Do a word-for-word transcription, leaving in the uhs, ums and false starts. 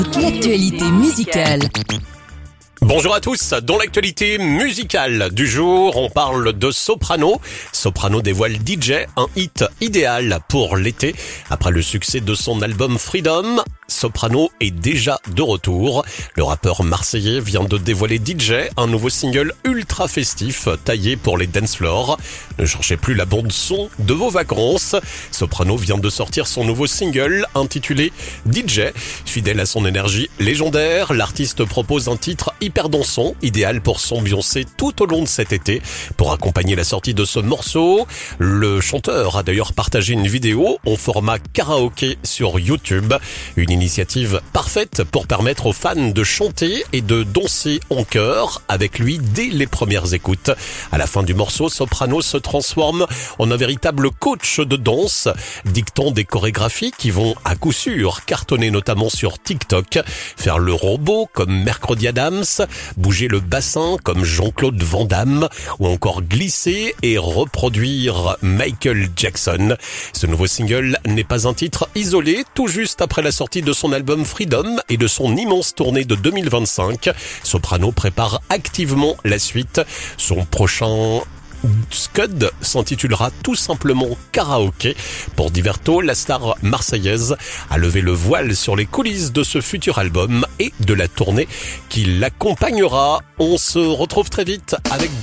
L'actualité musicale. Bonjour à tous, dans l'actualité musicale du jour, on parle de Soprano. Soprano dévoile D J, un hit idéal pour l'été. Après le succès de son album Freedom, Soprano est déjà de retour. Le rappeur marseillais vient de dévoiler D J, un nouveau single ultra festif taillé pour les dance floors. Ne cherchez plus la bande son de vos vacances. Soprano vient de sortir son nouveau single intitulé D J. Fidèle à son énergie légendaire, l'artiste propose un titre hyper dansant, idéal pour s'ambiancer tout au long de cet été. Pour accompagner la sortie de ce morceau, le chanteur a d'ailleurs partagé une vidéo en format karaoké sur YouTube. Une initiative parfaite pour permettre aux fans de chanter et de danser en chœur avec lui dès les premières écoutes. À la fin du morceau, Soprano se transforme en un véritable coach de danse, dictant des chorégraphies qui vont à coup sûr cartonner notamment sur TikTok. Faire le robot comme Mercredi Adams, bouger le bassin comme Jean-Claude Van Damme ou encore glisser et reproduire Michael Jackson. Ce nouveau single n'est pas un titre isolé, tout juste après la sortie de son album Freedom et de son immense tournée de deux mille vingt-cinq. Soprano prépare activement la suite. Son prochain Scud s'intitulera tout simplement Karaoké. Pour Diverto, la star marseillaise a levé le voile sur les coulisses de ce futur album et de la tournée qui l'accompagnera. On se retrouve très vite avec